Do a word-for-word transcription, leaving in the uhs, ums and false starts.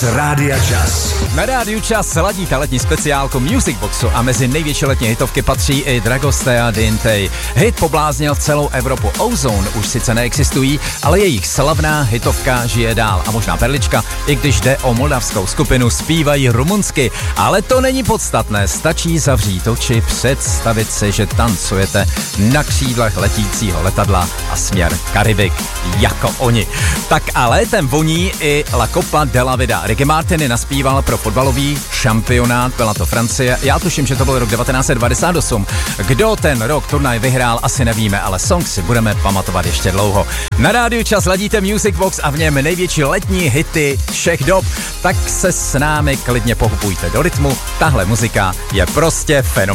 Rádia Čas. Na Rádiu Čas ladíte letní speciálku Music Boxu a mezi největší letní hitovky patří i Dragostea Dintej. Hit pobláznil celou Evropu. Ozone už sice neexistují, ale jejich slavná hitovka žije dál. A možná perlička, i když jde o moldavskou skupinu, zpívají rumunsky. Ale to není podstatné, stačí zavřít oči, představit si, že tancujete na křídlech letícího letadla a směr Karibik jako oni. Tak a létem voní i La Copa de la Vida. Ricky Martin naspíval pro fotbalový šampionát, byla to Francie. Já tuším, že to byl rok devatenáct set devadesát osm. Kdo ten rok turnaj vyhrál, asi nevíme, ale song si budeme pamatovat ještě dlouho. Na Rádiu Čas ladíte Music Box a v něm největší letní hity všech dob. Tak se s námi klidně pohupujte do rytmu. Tahle muzika je prostě fenomenální.